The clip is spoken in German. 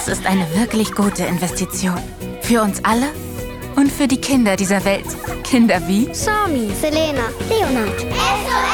Das ist eine wirklich gute Investition. Für uns alle und für die Kinder dieser Welt. Kinder wie Sami, Selena, Leonard.